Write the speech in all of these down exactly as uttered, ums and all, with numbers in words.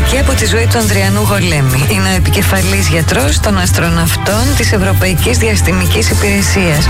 Αστρολογική από τη ζωή του Ανδριανού Γολέμη. Είναι ο επικεφαλής γιατρός των αστροναυτών της Ευρωπαϊκής Διαστημικής Υπηρεσίας.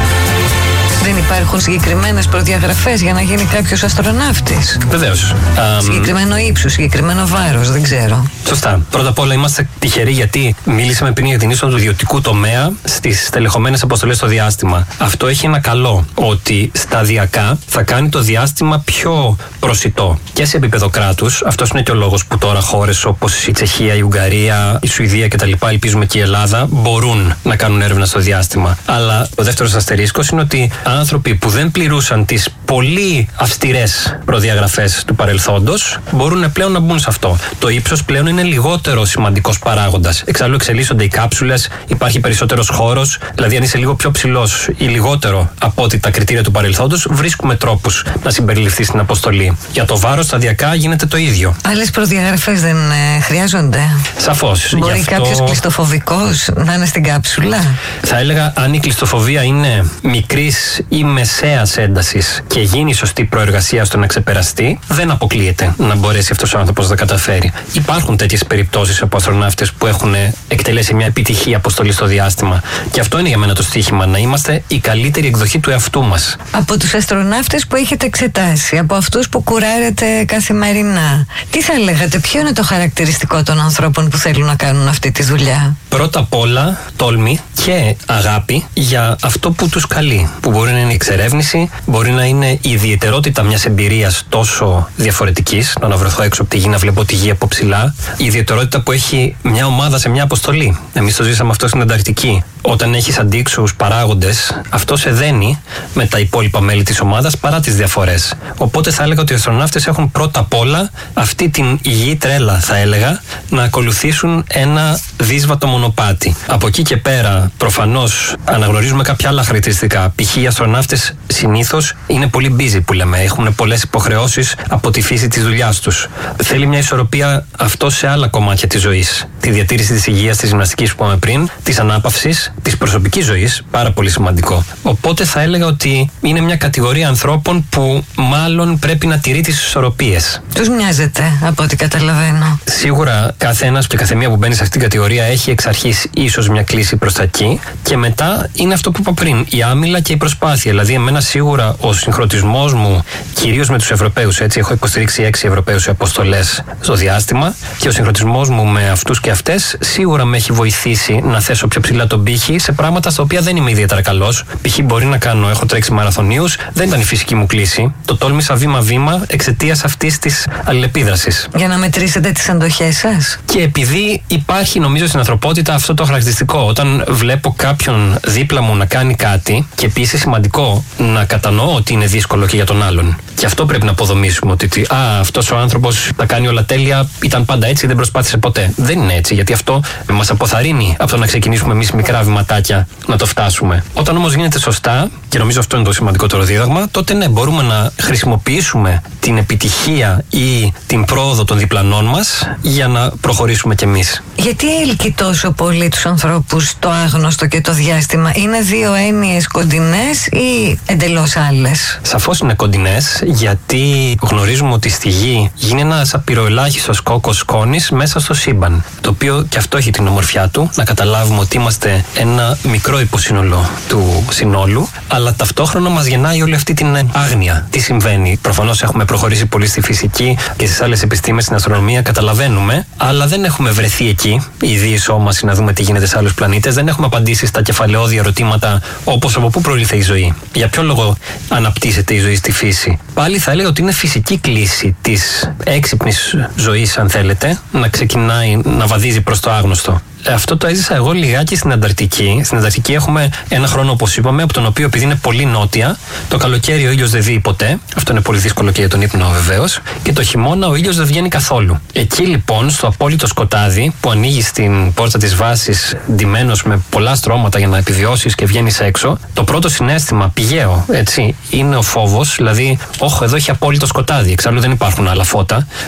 Δεν υπάρχουν συγκεκριμένες προδιαγραφές για να γίνει κάποιος αστροναύτης? Βεβαίως. Συγκεκριμένο ύψος, συγκεκριμένο βάρος, δεν ξέρω. Σωστά. Πρώτα απ' όλα είμαστε τυχεροί γιατί μίλησαμε πριν για την είσοδο του ιδιωτικού τομέα στις τελεχωμένες αποστολές στο διάστημα. Αυτό έχει ένα καλό, ότι σταδιακά θα κάνει το διάστημα πιο προσιτό και σε επίπεδο κράτους. Αυτός είναι και ο λόγος που τώρα χώρες όπως η Τσεχία, η Ουγγαρία, η Σουηδία κτλ., ελπίζουμε και η Ελλάδα, μπορούν να κάνουν έρευνα στο διάστημα. Αλλά ο δεύτερος αστερίσκος είναι ότι άνθρωποι που δεν πληρούσαν τις πολύ αυστηρές προδιαγραφές του παρελθόντος μπορούν πλέον να μπουν σε αυτό. Το ύψος πλέον είναι λιγότερο σημαντικός παράγοντας. Εξάλλου εξελίσσονται οι κάψουλες, υπάρχει περισσότερος χώρος, δηλαδή αν είσαι λίγο πιο ψηλός ή λιγότερο από ότι τα κριτήρια του παρελθόντος, βρίσκουμε τρόπους να συμπεριληφθεί στην αποστολή. Για το βάρος σταδιακά γίνεται το ίδιο. Άλλες προδιαγραφές δεν ε, χρειάζονται? Σαφώς. Μπορεί αυτό... κάποιος κλειστοφοβικός να είναι στην κάψουλα? Θα έλεγα, αν η κλειστοφοβία είναι μικρής ή μεσαίας έντασης και γίνει σωστή προεργασία στο να ξεπεραστεί, δεν αποκλείεται να μπορέσει αυτός ο άνθρωπος να καταφέρει. Υπάρχουν τέτοιες περιπτώσεις από αστροναύτες που έχουν εκτελέσει μια επιτυχή αποστολή στο διάστημα. Και αυτό είναι για μένα το στοίχημα, να είμαστε η καλύτερη εκδοχή του εαυτού μας. Από τους αστροναύτες που έχετε εξετάσει, από αυτούς που κουράρετε καθημερινά, τι θα λέγατε, ποιο είναι το χαρακτηριστικό των ανθρώπων που θέλουν να κάνουν αυτή τη δουλειά? Πρώτα απ' όλα, τόλμη και αγάπη για αυτό που τους καλεί. Που μπορεί να είναι η εξερεύνηση, μπορεί να είναι η ιδιαιτερότητα μιας εμπειρίας τόσο διαφορετικής, να βρεθώ έξω από τη γη, να βλέπω τη γη από ψηλά, η ιδιαιτερότητα που έχει μια ομάδα σε μια αποστολή. Εμείς το ζήσαμε αυτό στην Ανταρκτική. Όταν έχεις αντίξωους παράγοντες, αυτό σε δένει με τα υπόλοιπα μέλη της ομάδας παρά τις διαφορές. Οπότε θα έλεγα ότι οι αστροναύτες έχουν πρώτα απ' όλα αυτή την υγιή τρέλα, θα έλεγα, να ακολουθήσουν ένα δύσβατο μονοπάτι. Από εκεί και πέρα, προφανώς, αναγνωρίζουμε κάποια άλλα χαρακτηριστικά. Π.χ. οι αστροναύτες συνήθως είναι πολύ busy, που λέμε. Έχουν πολλές υποχρεώσεις από τη φύση της δουλειάς τους. Θέλει μια ισορροπία αυτό σε άλλα κομμάτια της ζωής. Τη διατήρηση της υγείας, της γυμναστικής που είπαμε πριν, της ανάπαυσης, της προσωπικής ζωής, πάρα πολύ σημαντικό. Οπότε θα έλεγα ότι είναι μια κατηγορία ανθρώπων που μάλλον πρέπει να τηρεί τις ισορροπίες. Τους μοιάζεται, από ό,τι καταλαβαίνω. Σίγουρα κάθε ένας και κάθε μία που μπαίνει σε αυτήν την κατηγορία έχει εξ αρχής ίσως μια κλίση προς τα εκεί, και μετά είναι αυτό που είπα πριν, η άμυλα και η προσπάθεια. Δηλαδή, εμένα σίγουρα ο συγχρονισμός μου, κυρίως με τους Ευρωπαίους, έτσι, έχω υποστηρίξει έξι Ευρωπαίους σε αποστολές στο διάστημα, και ο συγχρονισμός μου με αυτούς και αυτές σίγουρα με έχει βοηθήσει να θέσω πιο ψηλά τον πύχη σε πράγματα στα οποία δεν είμαι ιδιαίτερα καλός. Π.χ. μπορεί να κάνω, έχω τρέξει μαραθωνίους, δεν ήταν η φυσική μου κλίση. Το τόλμησα βήμα-βήμα εξαιτίας αυτής της αλληλεπίδρασης. Για να μετρήσετε τις αντοχές σας. Και επειδή υπάρχει, νομίζω, στην ανθρωπότητα αυτό το χαρακτηριστικό, όταν βλέπω κάποιον δίπλα μου να κάνει κάτι, και επίσης σημαντικό να κατανοώ ότι είναι δύσκολο και για τον άλλον. Και αυτό πρέπει να αποδομήσουμε, ότι α, αυτός ο άνθρωπος τα κάνει όλα τέλεια, ήταν πάντα έτσι, δεν προσπάθησε ποτέ. Δεν είναι έτσι, γιατί αυτό μας αποθαρρύνει από το να ξεκινήσουμε εμείς μικρά βηματάκια να το φτάσουμε. Όταν όμως γίνεται σωστά, και νομίζω αυτό είναι το σημαντικότερο δίδαγμα, τότε ναι, μπορούμε να χρησιμοποιήσουμε την επιτυχία ή την πρόοδο των διπλανών μας για να προχωρήσουμε κι εμείς. Γιατί έλκει τόσο πολύ τους ανθρώπους το άγνωστο και το διάστημα? Είναι δύο έννοιες κοντινές ή εντελώς άλλες? Σαφώς είναι κοντινές, γιατί γνωρίζουμε ότι στη Γη γίνει ένας απειροελάχιστος κόκκος σκόνης μέσα στο σύμπαν. Το οποίο και αυτό έχει την ομορφιά του, να καταλάβουμε ότι είμαστε ένα μικρό υποσύνολο του συνόλου, αλλά ταυτόχρονα μας γεννάει όλη αυτή την άγνοια. Τι συμβαίνει? Προφανώς έχουμε προχωρήσει πολύ στη φυσική και στις άλλες επιστήμες, στην αστρονομία, καταλαβαίνουμε, αλλά δεν έχουμε βρεθεί εκεί, η διεισόμαση να δούμε τι γίνεται σε άλλους πλανήτες, δεν έχουμε απαντήσει στα κεφαλαιώδη ερωτήματα όπως από πού προήλθε η ζωή, για ποιο λόγο αναπτύσσεται η ζωή στη φύση. Πάλι θα έλεγα ότι είναι φυσική κλίση της έξυπνης ζωής, αν θέλετε, να ξεκινάει να βαδίζει προς το άγνωστο. Αυτό το έζησα εγώ λιγάκι στην Ανταρκτική. Στην Ανταρκτική έχουμε ένα χρόνο, όπως είπαμε, από τον οποίο, επειδή είναι πολύ νότια, το καλοκαίρι ο ήλιος δεν βγει ποτέ. Αυτό είναι πολύ δύσκολο και για τον ύπνο, βεβαίως. Και το χειμώνα ο ήλιος δεν βγαίνει καθόλου. Εκεί λοιπόν, στο απόλυτο σκοτάδι, που ανοίγει στην πόρτα της βάσης, ντυμένος με πολλά στρώματα για να επιβιώσεις και βγαίνεις έξω, το πρώτο συναίσθημα, πηγαίο, έτσι, είναι ο φόβος. Δηλαδή, όχ, εδώ έχει απόλυτο σκοτάδι. Εξάλλου δεν υπάρχουν άλλα φώτα.